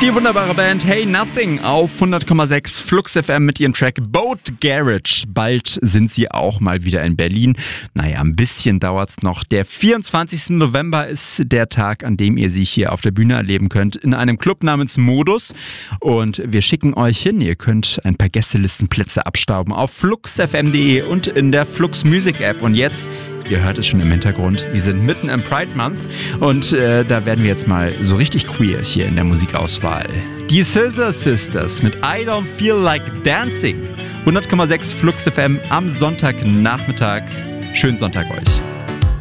Die wunderbare Band Hey Nothing auf 100,6 Flux FM mit ihrem Track Boat Garage. Bald sind sie auch mal wieder in Berlin. Naja, ein bisschen dauert's noch. Der 24. November ist der Tag, an dem ihr sie hier auf der Bühne erleben könnt, in einem Club namens Modus. Und wir schicken euch hin. Ihr könnt ein paar Gästelistenplätze abstauben auf fluxfm.de und in der Flux Music App. Und jetzt, ihr hört es schon im Hintergrund, wir sind mitten im Pride Month und da werden wir jetzt mal so richtig queer hier in der Musikauswahl. Die Scissor Sisters mit I Don't Feel Like Dancing. 100,6 Flux FM am Sonntagnachmittag. Schönen Sonntag euch.